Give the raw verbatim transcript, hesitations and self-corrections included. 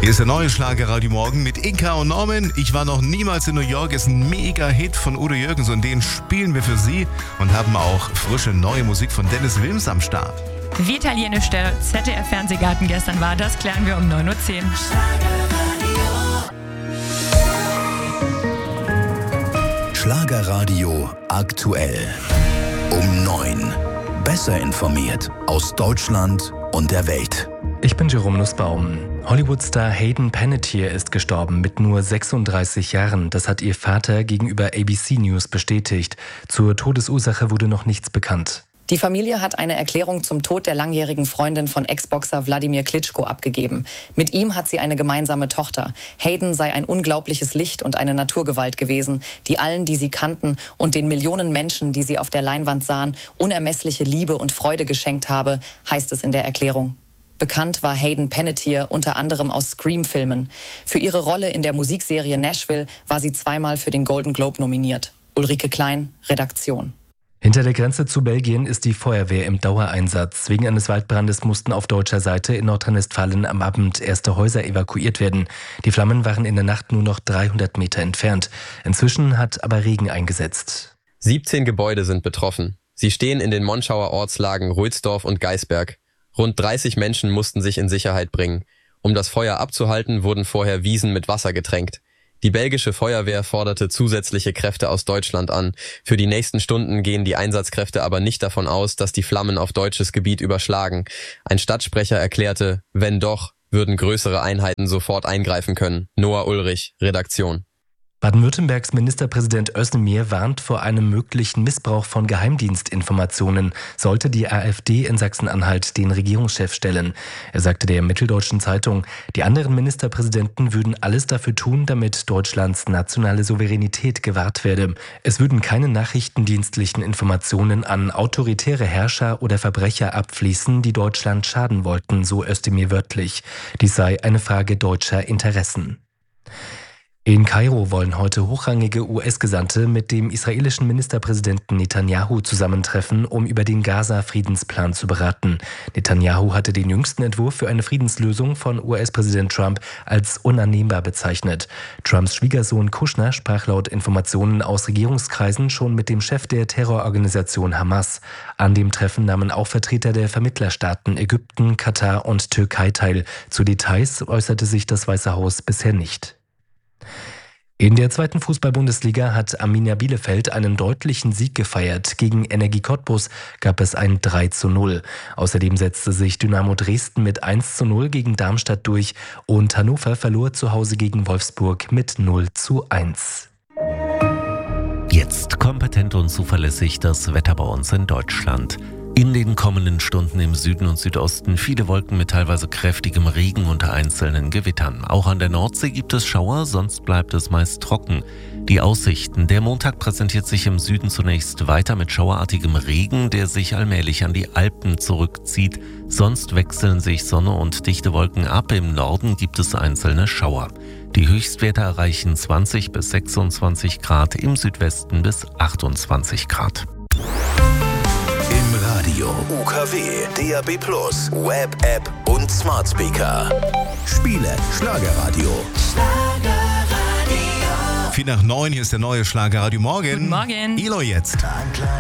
Hier ist der neue Schlagerradio Morgen mit Inka und Norman. Ich war noch niemals in New York, ist ein Mega-Hit von Udo Jürgens und den spielen wir für Sie und haben auch frische neue Musik von Dennis Wilms am Start. Wie italienisch der Z D F-Fernsehgarten gestern war, das klären wir um neun Uhr zehn. Schlagerradio aktuell. Um neun. Besser informiert aus Deutschland und der Welt. Ich bin Jerome Nussbaum. Hollywood-Star Hayden Panettiere ist gestorben mit nur sechsunddreißig Jahren. Das hat ihr Vater gegenüber A B C News bestätigt. Zur Todesursache wurde noch nichts bekannt. Die Familie hat eine Erklärung zum Tod der langjährigen Freundin von Ex-Boxer Wladimir Klitschko abgegeben. Mit ihm hat sie eine gemeinsame Tochter. Hayden sei ein unglaubliches Licht und eine Naturgewalt gewesen, die allen, die sie kannten und den Millionen Menschen, die sie auf der Leinwand sahen, unermessliche Liebe und Freude geschenkt habe, heißt es in der Erklärung. Bekannt war Hayden Panettiere unter anderem aus Scream-Filmen. Für ihre Rolle in der Musikserie Nashville war sie zweimal für den Golden Globe nominiert. Ulrike Klein, Redaktion. Hinter der Grenze zu Belgien ist die Feuerwehr im Dauereinsatz. Wegen eines Waldbrandes mussten auf deutscher Seite in Nordrhein-Westfalen am Abend erste Häuser evakuiert werden. Die Flammen waren in der Nacht nur noch dreihundert Meter entfernt. Inzwischen hat aber Regen eingesetzt. siebzehn Gebäude sind betroffen. Sie stehen in den Monschauer Ortslagen Ruidsdorf und Geisberg. Rund dreißig Menschen mussten sich in Sicherheit bringen. Um das Feuer abzuhalten, wurden vorher Wiesen mit Wasser getränkt. Die belgische Feuerwehr forderte zusätzliche Kräfte aus Deutschland an. Für die nächsten Stunden gehen die Einsatzkräfte aber nicht davon aus, dass die Flammen auf deutsches Gebiet überschlagen. Ein Stadtsprecher erklärte, wenn doch, würden größere Einheiten sofort eingreifen können. Noah Ulrich, Redaktion. Baden-Württembergs Ministerpräsident Özdemir warnt vor einem möglichen Missbrauch von Geheimdienstinformationen, sollte die AfD in Sachsen-Anhalt den Regierungschef stellen. Er sagte der Mitteldeutschen Zeitung, die anderen Ministerpräsidenten würden alles dafür tun, damit Deutschlands nationale Souveränität gewahrt werde. Es würden keine nachrichtendienstlichen Informationen an autoritäre Herrscher oder Verbrecher abfließen, die Deutschland schaden wollten, so Özdemir wörtlich. Dies sei eine Frage deutscher Interessen. In Kairo wollen heute hochrangige U S-Gesandte mit dem israelischen Ministerpräsidenten Netanyahu zusammentreffen, um über den Gaza-Friedensplan zu beraten. Netanyahu hatte den jüngsten Entwurf für eine Friedenslösung von U S-Präsident Trump als unannehmbar bezeichnet. Trumps Schwiegersohn Kushner sprach laut Informationen aus Regierungskreisen schon mit dem Chef der Terrororganisation Hamas. An dem Treffen nahmen auch Vertreter der Vermittlerstaaten Ägypten, Katar und Türkei teil. Zu Details äußerte sich das Weiße Haus bisher nicht. In der zweiten Fußball-Bundesliga hat Arminia Bielefeld einen deutlichen Sieg gefeiert. Gegen Energie Cottbus gab es ein drei zu null. Außerdem setzte sich Dynamo Dresden mit eins zu null gegen Darmstadt durch und Hannover verlor zu Hause gegen Wolfsburg mit null zu eins. Jetzt kompetent und zuverlässig das Wetter bei uns in Deutschland. In den kommenden Stunden im Süden und Südosten viele Wolken mit teilweise kräftigem Regen und einzelnen Gewittern. Auch an der Nordsee gibt es Schauer, sonst bleibt es meist trocken. Die Aussichten: Der Montag präsentiert sich im Süden zunächst weiter mit schauerartigem Regen, der sich allmählich an die Alpen zurückzieht. Sonst wechseln sich Sonne und dichte Wolken ab. Im Norden gibt es einzelne Schauer. Die Höchstwerte erreichen zwanzig bis sechsundzwanzig Grad, im Südwesten bis achtundzwanzig Grad. Im Radio, U K W, D A B plus, Web, App und Smart Speaker. Spiele Schlagerradio. Vier nach neun, hier ist der neue Schlagerradio Morgen. Guten Morgen. Elo jetzt.